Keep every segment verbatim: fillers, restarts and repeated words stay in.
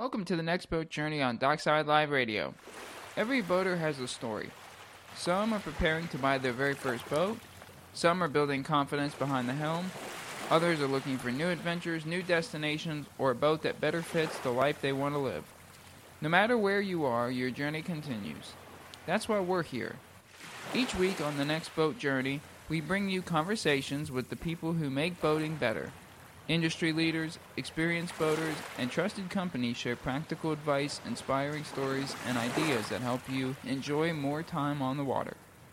Welcome to the next boat journey on Dockside Live Radio. Every boater has a story. Some are preparing to buy their very first boat. Some are building confidence behind the helm. Others are looking for new adventures, new destinations, or a boat that better fits the life they want to live. No matter where you are, your journey continues. That's why we're here. Each week on the next boat journey, we bring you conversations with the people who make boating better. Industry leaders, experienced boaters, and trusted companies share practical advice, inspiring stories, and ideas that help you enjoy more time on the water.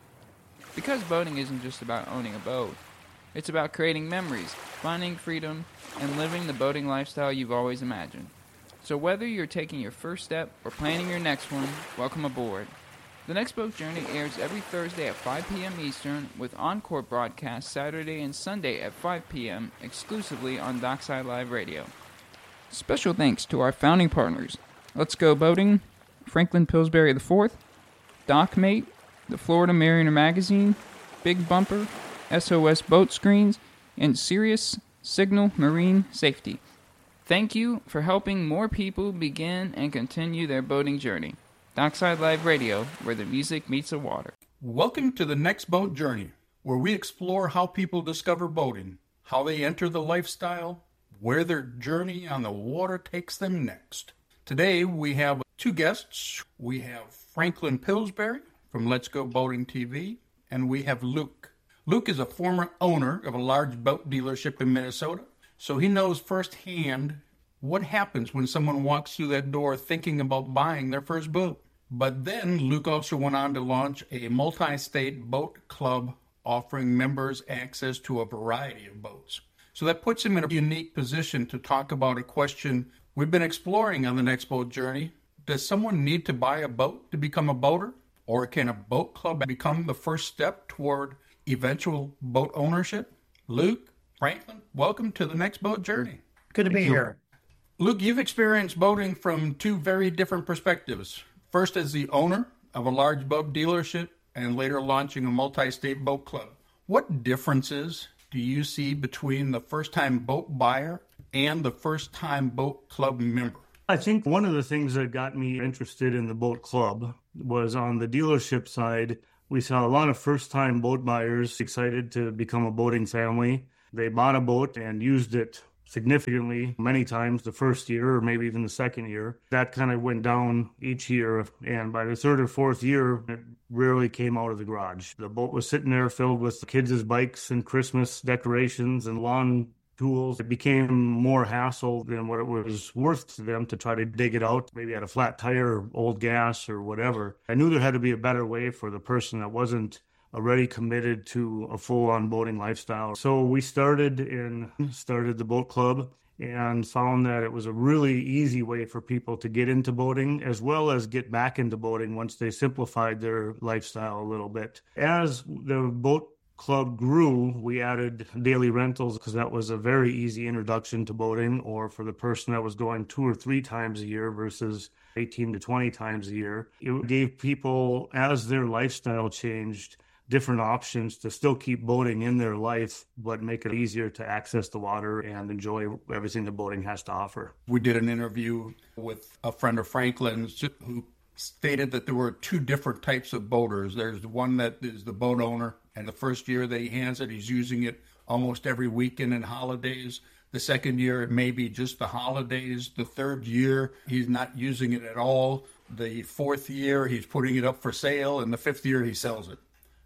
Because boating isn't just about owning a boat. It's about creating memories, finding freedom, and living the boating lifestyle you've always imagined. So whether you're taking your first step or planning your next one, welcome aboard. The Next Boat Journey airs every Thursday at five p.m. Eastern, with encore broadcasts Saturday and Sunday at five p.m. exclusively on Dockside Live Radio. Special thanks to our founding partners, Let's Go Boating, Franklin Pillsbury the fourth, DocMate, the Florida Mariner Magazine, Big Bumper, S O S Boat Screens, and Sirius Signal Marine Safety. Thank you for helping more people begin and continue their boating journey. Dockside Live Radio, where the music meets the water. Welcome to the Next Boat Journey, where we explore how people discover boating, how they enter the lifestyle, where their journey on the water takes them next. Today we have two guests. We have Franklin Pillsbury from Let's Go Boating T V, and we have Luke. Luke is a former owner of a large boat dealership in Minnesota, so he knows firsthand what happens when someone walks through that door thinking about buying their first boat. But then Luke also went on to launch a multi-state boat club offering members access to a variety of boats. So that puts him in a unique position to talk about a question we've been exploring on the Next Boat Journey. Does someone need to buy a boat to become a boater? Or can a boat club become the first step toward eventual boat ownership? Luke, Franklin, welcome to the Next Boat Journey. Good to be here. Luke, you've experienced boating from two very different perspectives. First as the owner of a large boat dealership and later launching a multi-state boat club. What differences do you see between the first-time boat buyer and the first-time boat club member? I think one of the things that got me interested in the boat club was on the dealership side. We saw a lot of first-time boat buyers excited to become a boating family. They bought a boat and used it significantly many times the first year or maybe even the second year. That kind of went down each year, and by the third or fourth year, it rarely came out of the garage. The boat was sitting there filled with kids' bikes and Christmas decorations and lawn tools. It became more hassle than what it was worth to them to try to dig it out, maybe had a flat tire or old gas or whatever. I knew there had to be a better way for the person that wasn't already committed to a full-on boating lifestyle. So we started in started the boat club and found that it was a really easy way for people to get into boating as well as get back into boating once they simplified their lifestyle a little bit. As the boat club grew, we added daily rentals because that was a very easy introduction to boating, or for the person that was going two or three times a year versus eighteen to twenty times a year. It gave people, as their lifestyle changed, different options to still keep boating in their life, but make it easier to access the water and enjoy everything that boating has to offer. We did an interview with a friend of Franklin's who stated that there were two different types of boaters. There's the one that is the boat owner, and the first year that he has it, he's using it almost every weekend and holidays. The second year, it may be just the holidays. The third year, he's not using it at all. The fourth year, he's putting it up for sale, and the fifth year, he sells it.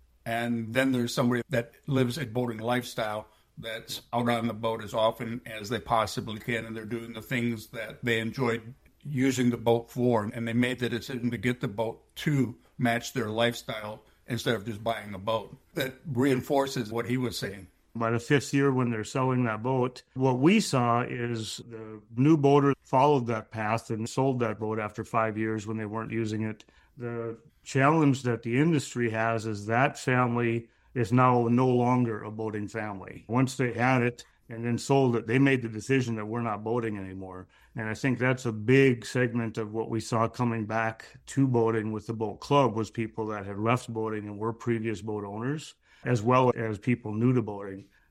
And then there's somebody that lives a boating lifestyle that's out on the boat as often as they possibly can, and they're doing the things that they enjoyed using the boat for, and they made the decision to get the boat to match their lifestyle instead of just buying a boat. That reinforces what he was saying. By the fifth year when they're selling that boat, what we saw is the new boater followed that path and sold that boat after five years when they weren't using it. The challenge that the industry has is that family is now no longer a boating family. Once they had it and then sold it, they made the decision that we're not boating anymore. And I think that's a big segment of what we saw coming back to boating with the boat club was people that had left boating and were previous boat owners, as well as people new to boating.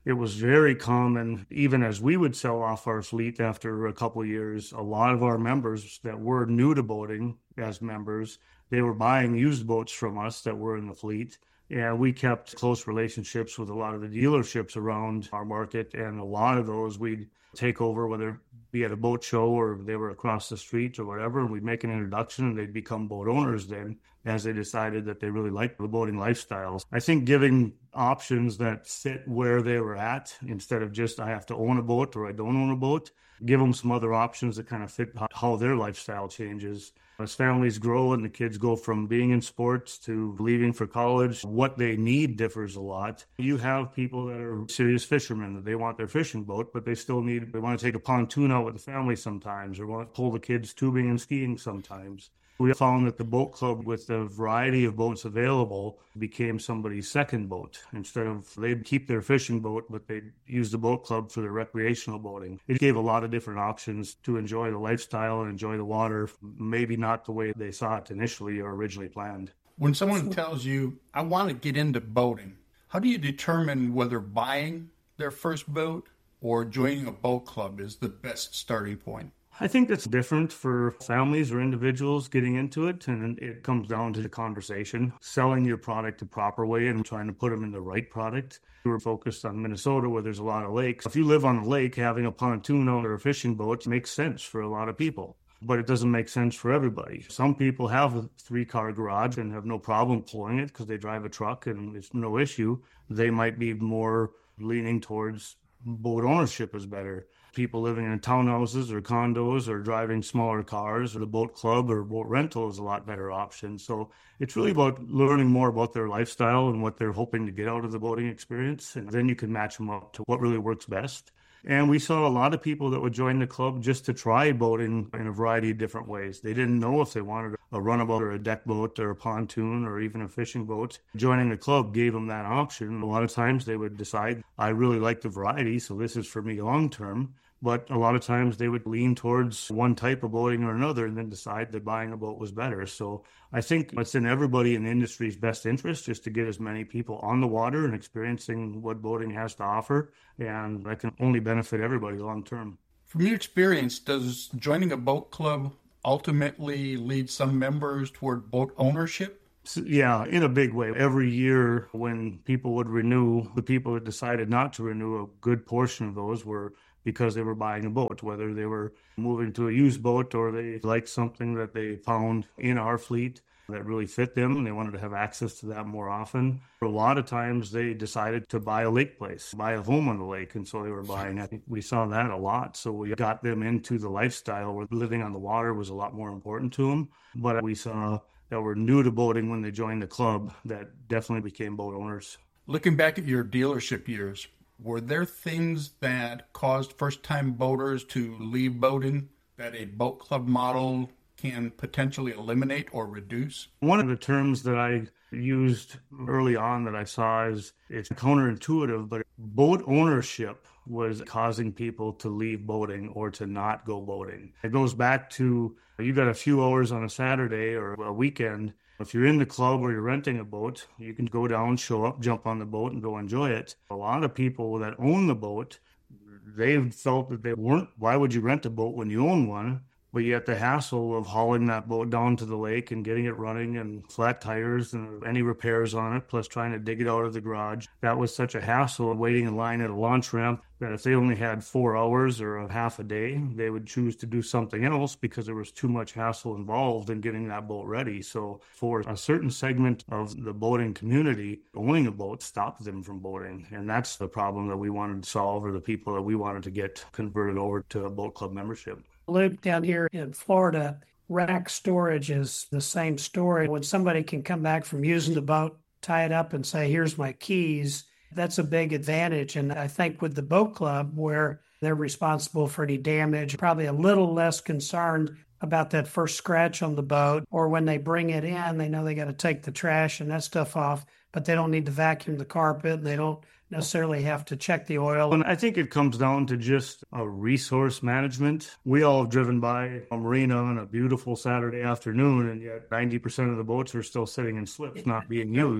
It was very common, even as we would sell off our fleet after a couple of years, a lot of our members that were new to boating as members, they were buying used boats from us that were in the fleet. And we kept close relationships with a lot of the dealerships around our market. And a lot of those we'd take over, whether it be at a boat show or they were across the street or whatever. And we'd make an introduction and they'd become boat owners then as they decided that they really liked the boating lifestyles. I think giving options that fit where they were at instead of just I have to own a boat or I don't own a boat, give them some other options that kind of fit how their lifestyle changes. As families grow and the kids go from being in sports to leaving for college, what they need differs a lot. You have people that are serious fishermen, that they want their fishing boat, but they still need, they want to take a pontoon out with the family sometimes or want to pull the kids tubing and skiing sometimes. We found that the boat club, with the variety of boats available, became somebody's second boat. Instead of, they'd keep their fishing boat, but they'd use the boat club for their recreational boating. It gave a lot of different options to enjoy the lifestyle and enjoy the water, maybe not the way they saw it initially or originally planned. When someone tells you, I want to get into boating, how do you determine whether buying their first boat or joining a boat club is the best starting point? I think that's different for families or individuals getting into it, and it comes down to the conversation, selling your product the proper way and trying to put them in the right product. We were focused on Minnesota where there's a lot of lakes. If you live on a lake, having a pontoon or a fishing boat makes sense for a lot of people, but it doesn't make sense for everybody. Some people have a three-car garage and have no problem pulling it because they drive a truck and it's no issue. They might be more leaning towards boat ownership is better. People living in townhouses or condos or driving smaller cars, or the boat club or boat rental is a lot better option. So it's really about learning more about their lifestyle and what they're hoping to get out of the boating experience. And then you can match them up to what really works best. And we saw a lot of people that would join the club just to try boating in a variety of different ways. They didn't know if they wanted a runabout or a deck boat or a pontoon or even a fishing boat. Joining the club gave them that option. A lot of times they would decide, I really like the variety, so this is for me long term. But a lot of times they would lean towards one type of boating or another and then decide that buying a boat was better. So I think it's in everybody in the industry's best interest just to get as many people on the water and experiencing what boating has to offer. And that can only benefit everybody long term. From your experience, does joining a boat club ultimately lead some members toward boat ownership? So, yeah, in a big way. Every year when people would renew, the people that decided not to renew, a good portion of those were because they were buying a boat, whether they were moving to a used boat or they liked something that they found in our fleet that really fit them and they wanted to have access to that more often. A lot of times they decided to buy a lake place, buy a home on the lake, and so they were buying. I think we saw that a lot. So we got them into the lifestyle where living on the water was a lot more important to them. But we saw that were new to boating when they joined the club that definitely became boat owners. Looking back at your dealership years, were there things that caused first-time boaters to leave boating that a boat club model can potentially eliminate or reduce? One of the terms that I used early on that I saw is, it's counterintuitive, but boat ownership was causing people to leave boating or to not go boating. It goes back to, you got a few hours on a Saturday or a weekend. If you're in the club or you're renting a boat, you can go down, show up, jump on the boat, and go enjoy it. A lot of people that own the boat, they felt that they weren't, why would you rent a boat when you own one? But yet the hassle of hauling that boat down to the lake and getting it running and flat tires and any repairs on it, plus trying to dig it out of the garage, that was such a hassle of waiting in line at a launch ramp that if they only had four hours or a half a day, they would choose to do something else because there was too much hassle involved in getting that boat ready. So for a certain segment of the boating community, owning a boat stopped them from boating. And that's the problem that we wanted to solve, or the people that we wanted to get converted over to a boat club membership. Luke, down here in Florida, rack storage is the same story. When somebody can come back from using the boat, tie it up and say, here's my keys, that's a big advantage. And I think with the boat club, where they're responsible for any damage, probably a little less concerned about that first scratch on the boat, or when they bring it in, they know they got to take the trash and that stuff off, but they don't need to vacuum the carpet and they don't necessarily have to check the oil. And I think it comes down to just a resource management. We all have driven by a marina on a beautiful Saturday afternoon, and yet ninety percent of the boats are still sitting in slips, not being used.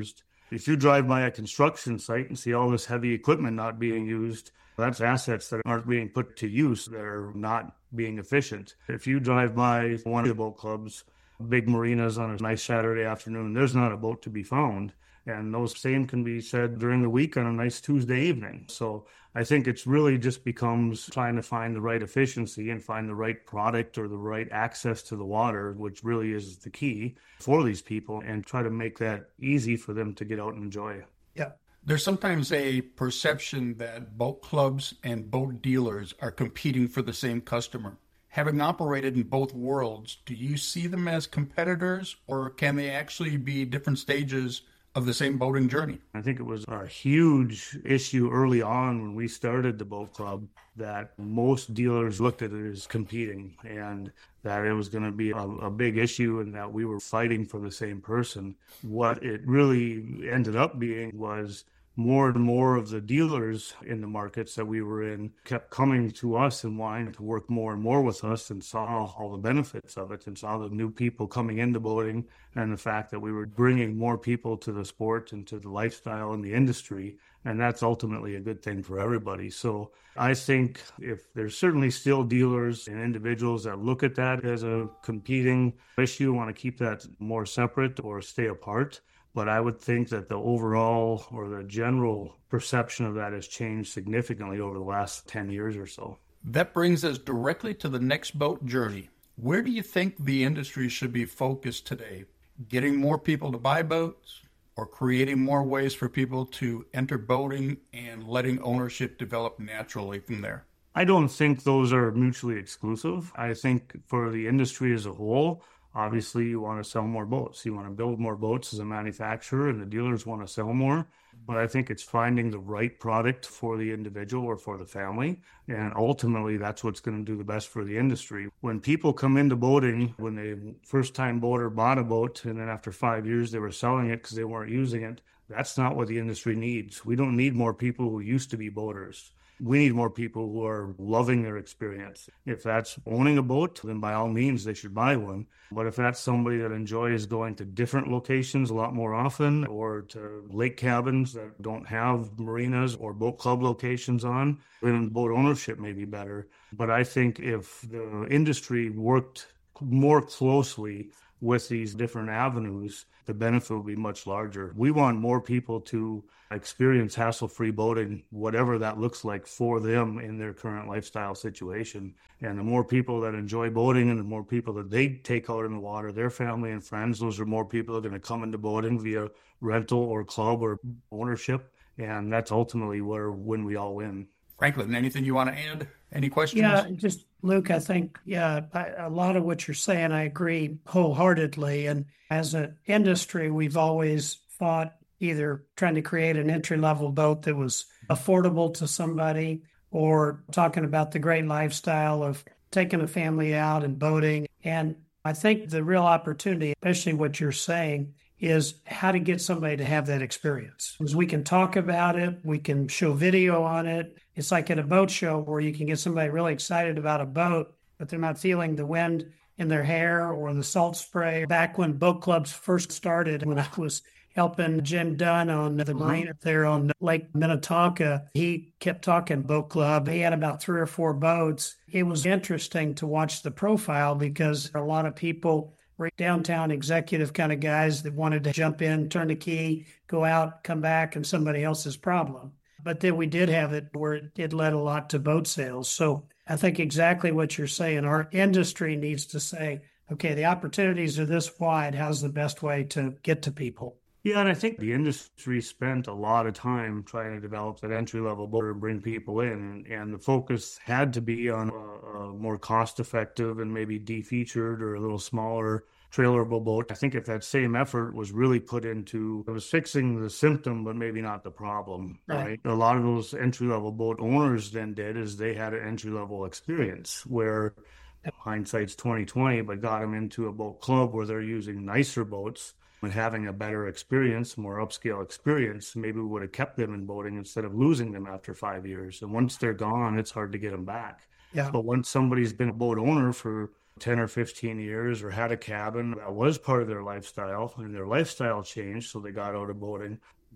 If you drive by a construction site and see all this heavy equipment not being used, that's assets that aren't being put to use, that are not being efficient. If you drive by one of the boat clubs, big marinas on a nice Saturday afternoon, there's not a boat to be found. And those same can be said during the week on a nice Tuesday evening. So I think it's really just becomes trying to find the right efficiency and find the right product or the right access to the water, which really is the key for these people, and try to make that easy for them to get out and enjoy. Yeah. There's sometimes a perception that boat clubs and boat dealers are competing for the same customer. Having operated in both worlds, do you see them as competitors, or can they actually be different stages of the same boating journey? I think it was a huge issue early on when we started the boat club that most dealers looked at it as competing, and that it was going to be a, a big issue and that we were fighting for the same person. What it really ended up being was more and more of the dealers in the markets that we were in kept coming to us and wanting to work more and more with us, and saw all the benefits of it, and saw the new people coming into boating, and the fact that we were bringing more people to the sport and to the lifestyle and the industry. And that's ultimately a good thing for everybody. So I think if there's certainly still dealers and individuals that look at that as a competing issue, want to keep that more separate or stay apart. But I would think that the overall or the general perception of that has changed significantly over the last ten years or so. That brings us directly to the next boat journey. Where do you think the industry should be focused today? Getting more people to buy boats, or creating more ways for people to enter boating and letting ownership develop naturally from there? I don't think those are mutually exclusive. I think for the industry as a whole, obviously, you want to sell more boats. You want to build more boats as a manufacturer, and the dealers want to sell more. But I think it's finding the right product for the individual or for the family. And ultimately, that's what's going to do the best for the industry. When people come into boating, when they first-time boater bought a boat, and then after five years they were selling it because they weren't using it, that's not what the industry needs. We don't need more people who used to be boaters. We need more people who are loving their experience. If that's owning a boat, then by all means, they should buy one. But if that's somebody that enjoys going to different locations a lot more often, or to lake cabins that don't have marinas or boat club locations on, then boat ownership may be better. But I think if the industry worked more closely with these different avenues, the benefit will be much larger. We want more people to experience hassle-free boating, whatever that looks like for them in their current lifestyle situation. And the more people that enjoy boating and the more people that they take out in the water, their family and friends, those are more people that are going to come into boating via rental or club or ownership. And that's ultimately where when we all win. Franklin, anything you want to add? Any questions? Yeah, just Luke, I think, yeah, I, a lot of what you're saying, I agree wholeheartedly. And as an industry, we've always fought either trying to create an entry-level boat that was affordable to somebody, or talking about the great lifestyle of taking a family out and boating. And I think the real opportunity, especially what you're saying, is how to get somebody to have that experience. Because we can talk about it, we can show video on it. It's like at a boat show where you can get somebody really excited about a boat, but they're not feeling the wind in their hair or the salt spray. Back when boat clubs first started, when I was helping Jim Dunn on the marina up there on Lake Minnetonka, he kept talking boat club. He had about three or four boats. It was interesting to watch the profile because a lot of people were downtown executive kind of guys that wanted to jump in, turn the key, go out, come back, and somebody else's problem. But then we did have it where it did led a lot to boat sales. So I think exactly what you're saying. Our industry needs to say, okay, the opportunities are this wide. How's the best way to get to people? Yeah, and I think the industry spent a lot of time trying to develop that entry-level boat and bring people in, and, and the focus had to be on a, a more cost-effective and maybe de-featured or a little smaller trailerable boat. I think if that same effort was really put into, it was fixing the symptom, but maybe not the problem, right? right? A lot of those entry-level boat owners then did is they had an entry-level experience where hindsight's twenty twenty, but got them into a boat club where they're using nicer boats and having a better experience, more upscale experience. Maybe we would have kept them in boating instead of losing them after five years. And once they're gone, it's hard to get them back. Yeah. But once somebody's been a boat owner for ten or fifteen years or had a cabin that was part of their lifestyle and their lifestyle changed, so they got out of boating,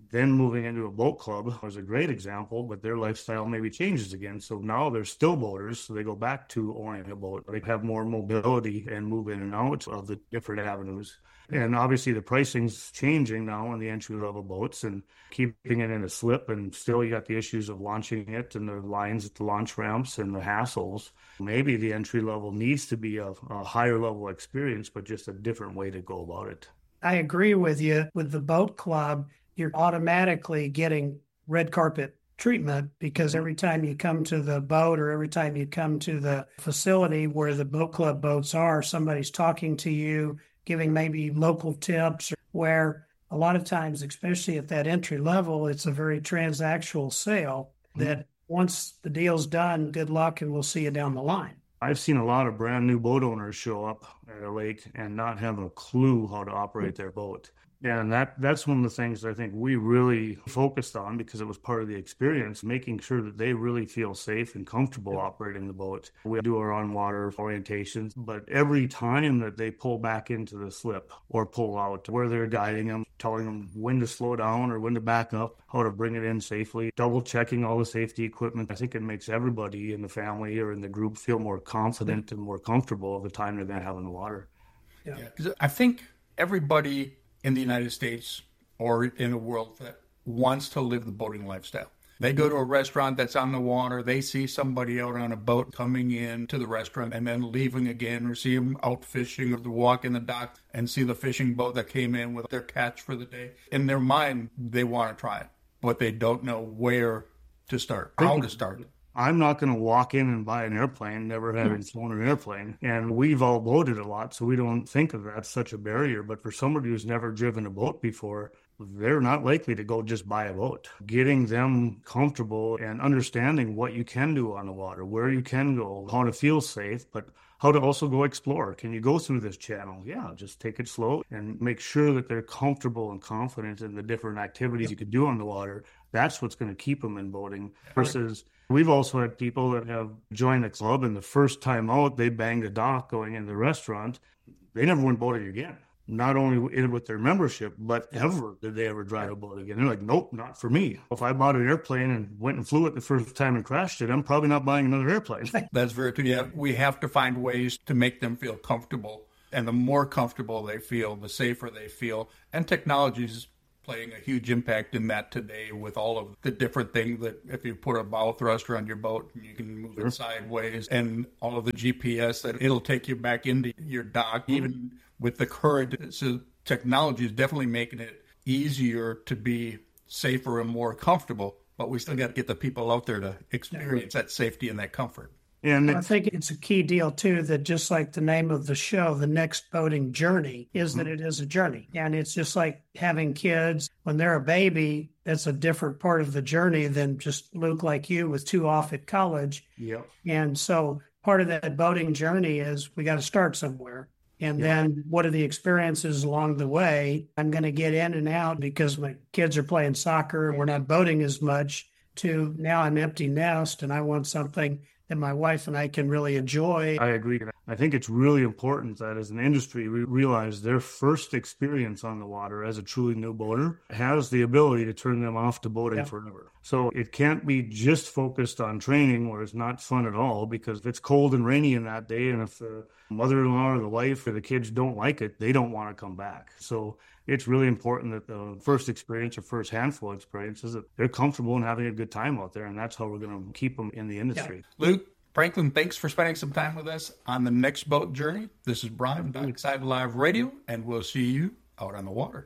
Then moving into a boat club was a great example, but their lifestyle maybe changes again. So now they're still boaters, so they go back to owning a boat. They have more mobility and move in and out of the different avenues. And obviously the pricing's changing now on the entry-level boats and keeping it in a slip, and still you got the issues of launching it and the lines at the launch ramps and the hassles. Maybe the entry-level needs to be a, a higher-level experience, but just a different way to go about it. I agree with you. With the boat club, you're automatically getting red carpet treatment because every time you come to the boat or every time you come to the facility where the boat club boats are, somebody's talking to you, giving maybe local tips, where a lot of times, especially at that entry level, it's a very transactional sale that mm-hmm. once the deal's done, good luck and we'll see you down the line. I've seen a lot of brand new boat owners show up at a lake and not have a clue how to operate their boat. And that that's one of the things I think we really focused on because it was part of the experience, making sure that they really feel safe and comfortable operating the boat. We do our on-water orientations, but every time that they pull back into the slip or pull out, where they're guiding them, telling them when to slow down or when to back up, how to bring it in safely, double checking all the safety equipment. I think it makes everybody in the family or in the group feel more confident and more comfortable of the time they're going to have in the water. Yeah, yeah. I think everybody in the United States or in the world that wants to live the boating lifestyle. They go to a restaurant that's on the water, they see somebody out on a boat coming in to the restaurant and then leaving again, or see them out fishing, or to walk in the dock and see the fishing boat that came in with their catch for the day. In their mind, they want to try it, but they don't know where to start, how to start it. I'm not going to walk in and buy an airplane, never having flown an airplane. And we've all boated a lot, so we don't think of that as such a barrier. But for somebody who's never driven a boat before, they're not likely to go just buy a boat. Getting them comfortable and understanding what you can do on the water, where you can go, how to feel safe, but how to also go explore. Can you go through this channel? Yeah, just take it slow and make sure that they're comfortable and confident in the different activities you could do on the water. That's what's going to keep them in boating versus... We've also had people that have joined the club, and the first time out, they banged a dock going in the restaurant. They never went boating again. Not only in with their membership, but ever did they ever drive a boat again. They're like, nope, not for me. If I bought an airplane and went and flew it the first time and crashed it, I'm probably not buying another airplane. That's very true. Yeah, we have to find ways to make them feel comfortable. And the more comfortable they feel, the safer they feel. And technology's playing a huge impact in that today with all of the different things that if you put a bow thruster on your boat, you can move sure. it sideways, and all of the G P S that it'll take you back into your dock. Mm-hmm. Even with the current, so technology is definitely making it easier to be safer and more comfortable, but we still got to get the people out there to experience yeah. that safety and that comfort. And I think it's a key deal, too, that just like the name of the show, The Next Boating Journey, is that it is a journey. And it's just like having kids. When they're a baby, that's a different part of the journey than just Luke like you with two off at college. Yep. And so part of that boating journey is we got to start somewhere. And yep. then what are the experiences along the way? I'm going to get in and out because my kids are playing soccer and we're not boating as much, to now I'm empty nest and I want something that my wife and I can really enjoy. I agree. I think it's really important that as an industry, we realize their first experience on the water as a truly new boater has the ability to turn them off to boating yeah. forever. So it can't be just focused on training where it's not fun at all, because if it's cold and rainy in that day, and if the mother-in-law or the wife or the kids don't like it, they don't want to come back. So it's really important that the first experience or first handful of experiences, that they're comfortable and having a good time out there. And that's how we're going to keep them in the industry. Yeah. Luke, Franklin, thanks for spending some time with us on the Next Boat Journey. This is Brian, Dockside Live Radio, and we'll see you out on the water.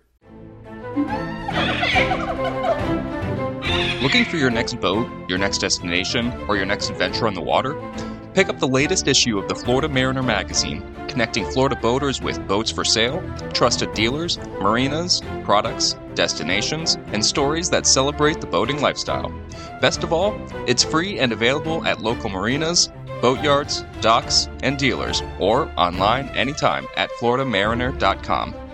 Looking for your next boat, your next destination, or your next adventure on the water? Pick up the latest issue of the Florida Mariner magazine, connecting Florida boaters with boats for sale, trusted dealers, marinas, products, destinations, and stories that celebrate the boating lifestyle. Best of all, it's free and available at local marinas, boatyards, docks, and dealers, or online anytime at florida mariner dot com.